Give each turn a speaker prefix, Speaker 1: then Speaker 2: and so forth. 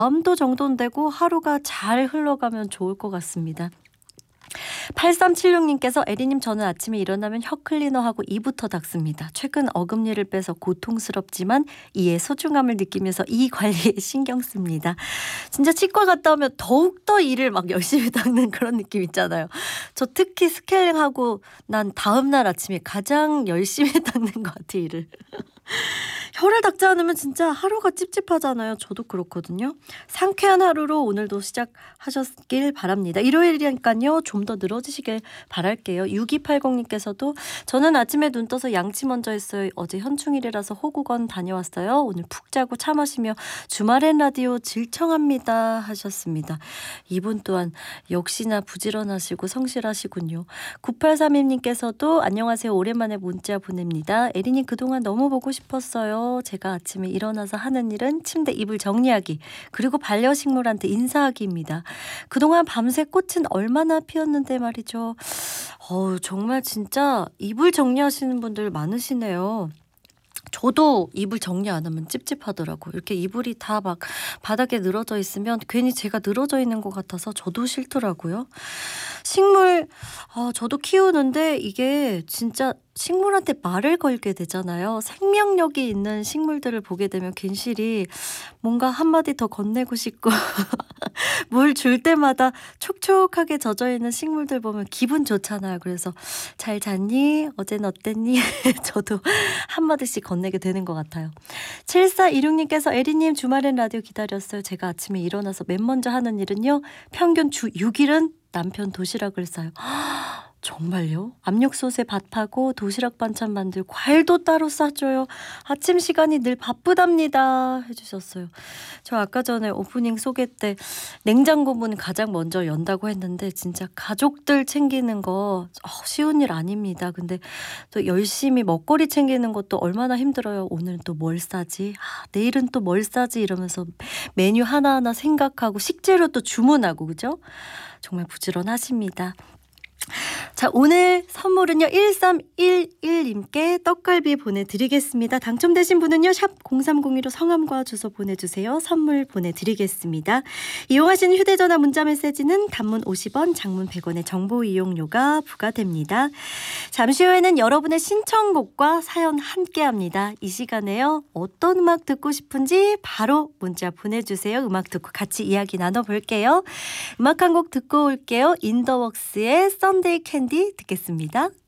Speaker 1: 마음도 정돈되고 하루가 잘 흘러가면 좋을 것 같습니다. 8376님께서 에리님 저는 아침에 일어나면 혀 클리너하고 이부터 닦습니다. 최근 어금니를 빼서 고통스럽지만 이의 소중함을 느끼면서 이 관리에 신경 씁니다. 진짜 치과 갔다 오면 더욱더 이를 막 열심히 닦는 그런 느낌 있잖아요. 저 특히 스케일링하고 난 다음날 아침에 가장 열심히 닦는 것 같아요, 이를. 혀를 닦지 않으면 진짜 하루가 찝찝하잖아요. 저도 그렇거든요. 상쾌한 하루로 오늘도 시작하셨길 바랍니다. 일요일이니까요. 좀 더 늘어지시길 바랄게요. 6280님께서도 저는 아침에 눈 떠서 양치 먼저 했어요. 어제 현충일이라서 호국원 다녀왔어요. 오늘 푹 자고 차 마시며 주말엔 라디오 질청합니다 하셨습니다. 이분 또한 역시나 부지런하시고 성실하시군요. 9832님께서도 안녕하세요. 오랜만에 문자 보냅니다. 에리님 그동안 너무 보고 싶었어요. 제가 아침에 일어나서 하는 일은 침대 이불 정리하기 그리고 반려식물한테 인사하기입니다. 그동안 밤새 꽃은 얼마나 피었는데 말이죠. 정말 진짜 이불 정리하시는 분들 많으시네요. 저도 이불 정리 안 하면 찝찝하더라고요. 이렇게 이불이 다 막 바닥에 늘어져 있으면 괜히 제가 늘어져 있는 것 같아서 저도 싫더라고요. 식물 저도 키우는데 이게 진짜 식물한테 말을 걸게 되잖아요. 생명력이 있는 식물들을 보게 되면 괜시리 뭔가 한마디 더 건네고 싶고 물 줄 때마다 촉촉하게 젖어있는 식물들 보면 기분 좋잖아요. 그래서 잘 잤니? 어젠 어땠니? 저도 한마디씩 건네게 되는 것 같아요. 7426님께서 에리님 주말엔 라디오 기다렸어요. 제가 아침에 일어나서 맨 먼저 하는 일은요. 평균 주 6일은 남편 도시락을 싸요. 정말요? 압력솥에 밥하고 도시락 반찬 만들고 과일도 따로 싸줘요. 아침 시간이 늘 바쁘답니다 해주셨어요. 저 아까 전에 오프닝 소개 때 냉장고 문 가장 먼저 연다고 했는데 진짜 가족들 챙기는 거 쉬운 일 아닙니다. 근데 또 열심히 먹거리 챙기는 것도 얼마나 힘들어요. 오늘 또 뭘 싸지? 내일은 또 뭘 싸지? 이러면서 메뉴 하나하나 생각하고 식재료 또 주문하고 그죠? 정말 부지런하십니다. 자, 오늘 선물은요 1311님께 떡갈비 보내드리겠습니다. 당첨되신 분은요 샵 0302로 성함과 주소 보내주세요. 선물 보내드리겠습니다. 이용하시는 휴대전화 문자메시지는 단문 50원 장문 100원의 정보 이용료가 부과됩니다. 잠시 후에는 여러분의 신청곡과 사연 함께합니다. 이 시간에요 어떤 음악 듣고 싶은지 바로 문자 보내주세요. 음악 듣고 같이 이야기 나눠볼게요. 음악 한 곡 듣고 올게요. 인더웍스의 썬데이 캔디 듣겠습니다.